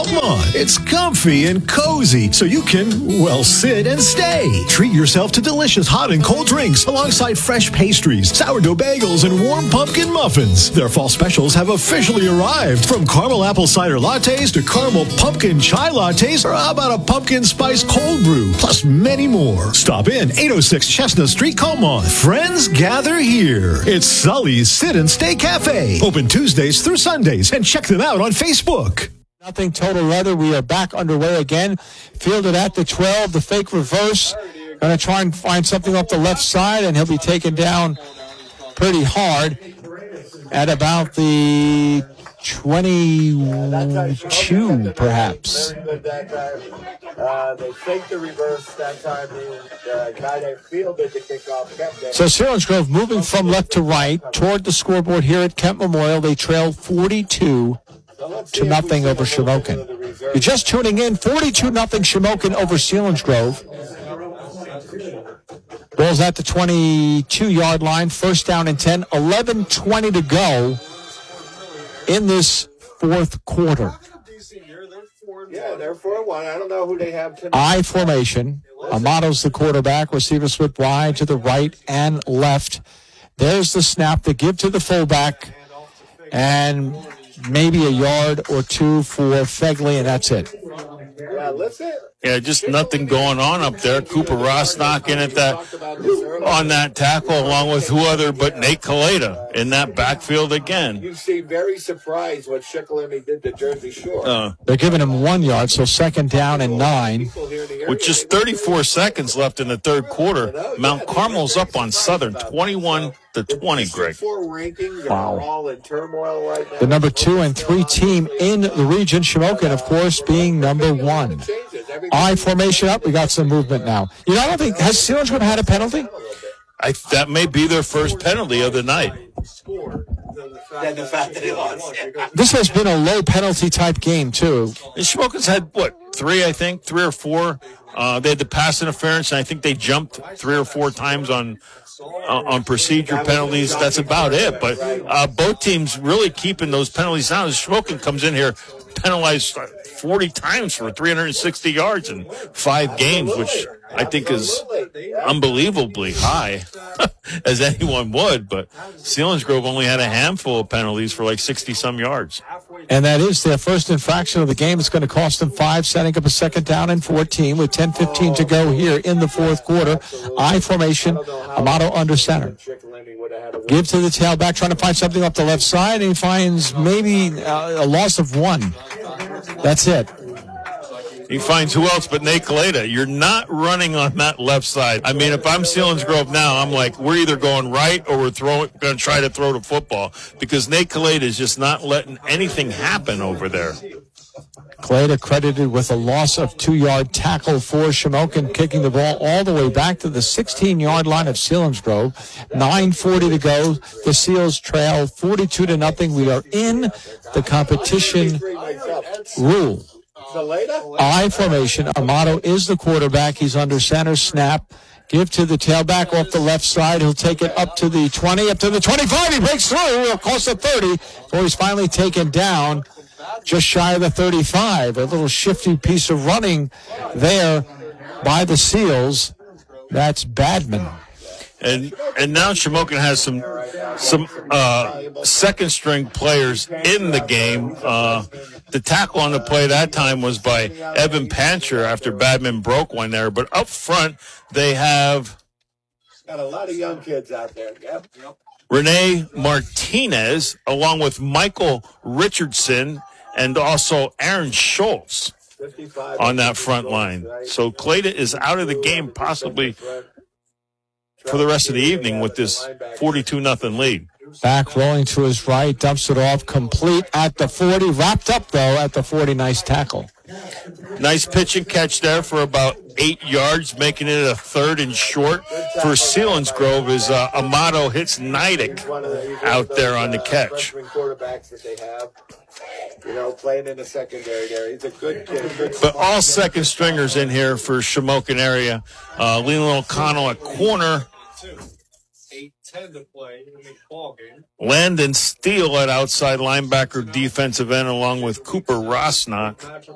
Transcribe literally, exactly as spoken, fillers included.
Come on, it's comfy and cozy, so you can, well, sit and stay. Treat yourself to delicious hot and cold drinks alongside fresh pastries, sourdough bagels, and warm pumpkin muffins. Their fall specials have officially arrived, from caramel apple cider lattes to caramel pumpkin chai lattes, or how about a pumpkin spice cold brew, plus many more. Stop in eight oh six Chestnut Street, Como. Friends gather here. It's Sully's Sit and Stay Cafe. Open Tuesdays through Sundays, and check them out on Facebook. Nothing total weather. We are back underway again. Fielded at the twelve, the fake reverse. Going to try and find something off the left side, and he'll be taken down pretty hard at about the twenty-two, perhaps. Uh, they faked the reverse that time. The uh, guy that fielded the kickoff kept it. So Selinsgrove moving from left to right toward the scoreboard here at Kent Memorial. They trail forty-two to nothing over Shamokin. You're just tuning in. forty-two nothing Shamokin over Selinsgrove. Ball's at the twenty-two-yard line. First down and ten. eleven twenty to go in this fourth quarter. Yeah, they're four one. I don't know who they have tonight. I formation. Amato's the quarterback. Receiver split wide to the right and left. There's the snap. The give to the fullback. And maybe a yard or two for Fegley, and that's it. Yeah, listen. Yeah, just nothing going on up there. Cooper Ross knocking at that on that tackle, along with who other but Nate Kaleda in that backfield again. You seem very surprised what Shikellamy did to Jersey Shore. Uh, They're giving him one yard, so second down and nine. With just thirty-four seconds left in the third quarter, Mount Carmel's up on Southern, twenty-one to twenty, Greg. Wow. The number two and three team in the region, Shamokin, of course, being number one. I formation up. We got some movement now. You know, I don't think, has Selinsgrove had a penalty? I, that may be their first penalty of the night. This has been a low penalty type game, too. And Shamokin's had, what, three, I think, three or four. Uh, they had the pass interference, and I think they jumped three or four times on uh, on procedure penalties. That's about it. But uh, both teams really keeping those penalties down. Shamokin comes in here, penalized forty times for three hundred sixty yards in five games, which I think is unbelievably high, as anyone would. But Selinsgrove only had a handful of penalties for like sixty-some yards. And that is their first infraction of the game. It's going to cost them five, setting up a second down and fourteen with ten fifteen to go here in the fourth quarter. I formation, Amato under center. Give to the tailback, trying to find something off the left side, and he finds maybe uh, a loss of one. That's it. He finds who else but Nate Kaleda. You're not running on that left side. I mean, if I'm Selinsgrove now, I'm like, we're either going right or we're throwing, going to try to throw the football, because Nate Kaleda is just not letting anything happen over there. Kaleda credited with a loss of two-yard tackle for Shamokin, kicking the ball all the way back to the sixteen-yard line of Selinsgrove. nine forty to go. The Seals trail forty-two to nothing. We are in the competition rule. I formation. Amato is the quarterback. He's under center. Snap. Give to the tailback off the left side. He'll take it up to the twenty, up to the twenty-five. He breaks through. It'll cost the thirty. Before he's finally taken down just shy of the thirty-five. A little shifty piece of running there by the Seals. That's Badman. And and now Shamokin has some some uh, second string players in the game. Uh, the tackle on the play that time was by Evan Pancher after Badman broke one there. But up front they have got a lot of young kids out there. Yep. Renee Martinez along with Michael Richardson and also Aaron Schultz on that front line. So Kaleda is out of the game possibly for the rest of the evening with this forty-two nothing lead. Back rolling to his right, dumps it off, complete at the forty. Wrapped up, though, at the forty. Nice tackle. Nice pitch and catch there for about eight yards, making it a third and short for Selinsgrove as uh, Amato hits Neidick out there on the catch. You know, playing in the secondary there. He's a good kid. A good but all second stringers in here for Shamokin area. Uh, Leland O'Connell at corner. eight ten to play in the ball game. Landon Steele at outside linebacker defensive end along with Cooper Rosnock.